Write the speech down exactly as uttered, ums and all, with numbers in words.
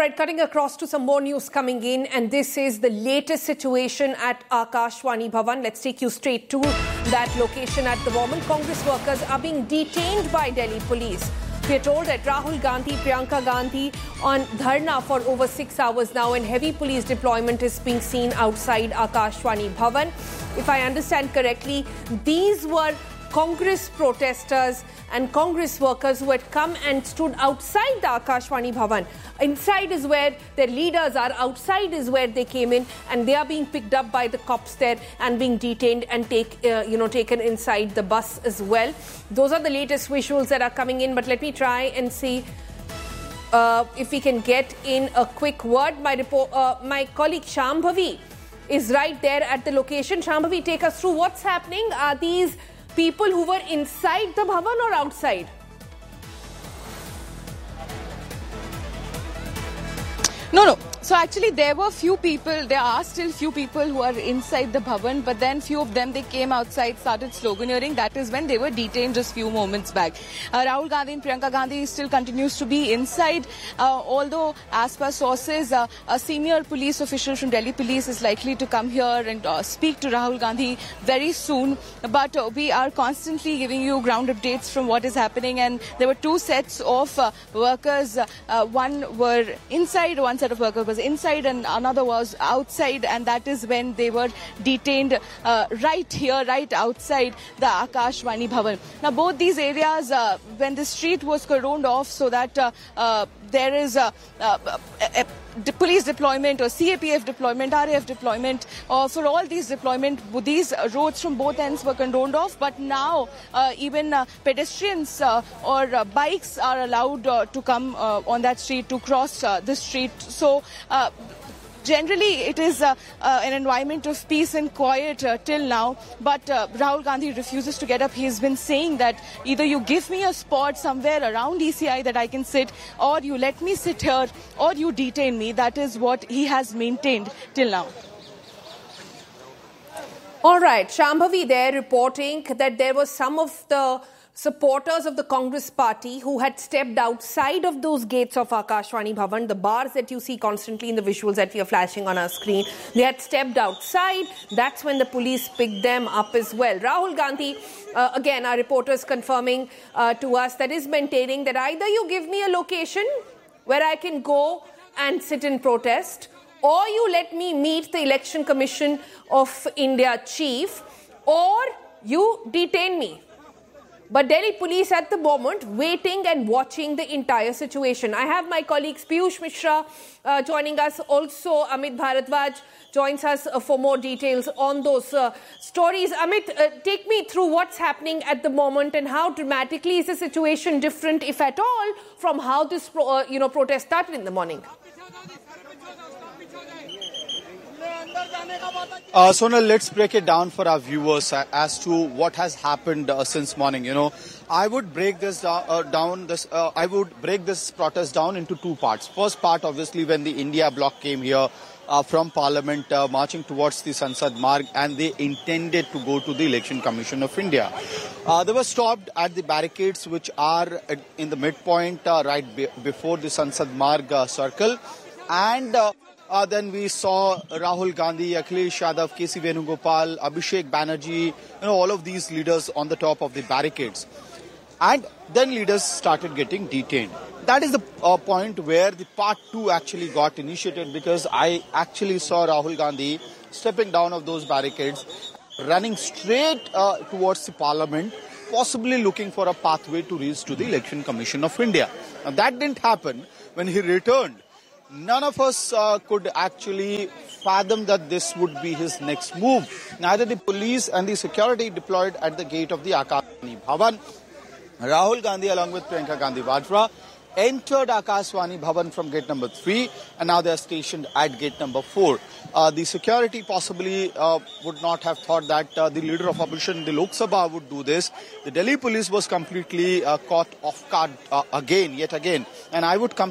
right, cutting across to some more news coming in, and this is the latest situation at Akashvani Bhavan. Let's take you straight to that location at the moment. Congress workers are being detained by Delhi police. We are told that Rahul Gandhi, Priyanka Gandhi on dharna for over six hours now, and heavy police deployment is being seen outside Akashvani Bhavan. If I understand correctly, these were Congress protesters and Congress workers who had come and stood outside the Akashvani Bhavan. Inside is where their leaders are, outside is where they came in, and they are being picked up by the cops there and being detained and take, uh, you know, taken inside the bus as well. Those are the latest visuals that are coming in, but let me try and see uh, if we can get in a quick word. My, report, uh, my colleague Shambhavi is right there at the location. Shambhavi, take us through what's happening. Are these people who were inside the Bhavan or outside? No, no. So actually there were few people, there are still few people who are inside the Bhavan, but then few of them, they came outside, started sloganeering. That is when they were detained just few moments back. Uh, Rahul Gandhi and Priyanka Gandhi still continues to be inside, uh, although as per sources, uh, a senior police official from Delhi police is likely to come here and uh, speak to Rahul Gandhi very soon. But uh, we are constantly giving you ground updates from what is happening, and there were two sets of uh, workers. Uh, one were inside, one set of workers was inside and another was outside, and that is when they were detained uh, right here, right outside the Akashvani Bhavan. Now both these areas, uh, when the street was cordoned off so that uh, uh, there is a, a, a, a police deployment or C A P F deployment, R A F deployment, uh, for all these deployment, these roads from both ends were cordoned off, but now uh, even uh, pedestrians uh, or uh, bikes are allowed uh, to come uh, on that street, to cross uh, the street. So uh, generally, it is uh, uh, an environment of peace and quiet uh, till now. But uh, Rahul Gandhi refuses to get up. He has been saying that either you give me a spot somewhere around E C I that I can sit, or you let me sit here, or you detain me. That is what he has maintained till now. All right, Shambhavi there reporting that there was some of the supporters of the Congress party who had stepped outside of those gates of Akashvani Bhavan, the bars that you see constantly in the visuals that we are flashing on our screen. They had stepped outside. That's when the police picked them up as well. Rahul Gandhi, uh, again, our reporters confirming uh, to us that is maintaining that either you give me a location where I can go and sit in protest, or you let me meet the Election Commission of India chief, or you detain me. But Delhi police at the moment waiting and watching the entire situation. I have my colleagues Piyush Mishra uh, joining us. Also, Amit Bharadwaj joins us uh, for more details on those uh, stories. Amit, uh, take me through what's happening at the moment and how dramatically is the situation different, if at all, from how this pro uh, you know, protest started in the morning? Uh, Sonal, let's break it down for our viewers uh, as to what has happened uh, since morning. You know, I would break this down. Uh, down this, uh, I would break this protest down into two parts. First part, obviously, when the India bloc came here uh, from Parliament, uh, marching towards the Sansad Marg, and they intended to go to the Election Commission of India. Uh, they were stopped at the barricades, which are in the midpoint, uh, right be before the Sansad Marg uh, circle, and. Uh, Uh, then we saw Rahul Gandhi, Akhilesh Yadav, K C Venugopal, Abhishek Banerjee, you know, all of these leaders on the top of the barricades. And then leaders started getting detained. That is the uh, point where the part two actually got initiated, because I actually saw Rahul Gandhi stepping down of those barricades, running straight uh, towards the parliament, possibly looking for a pathway to reach to the Election Commission of India. Now, that didn't happen. When he returned, none of us uh, could actually fathom that this would be his next move. Neither the police and the security deployed at the gate of the Akashvani Bhavan. Rahul Gandhi along with Priyanka Gandhi Vadra entered Akashvani Bhavan from gate number three, and now they are stationed at gate number four. Uh, the security possibly uh, would not have thought that uh, the leader of opposition, the Lok Sabha, would do this. The Delhi police was completely uh, caught off guard uh, again, yet again. And I would come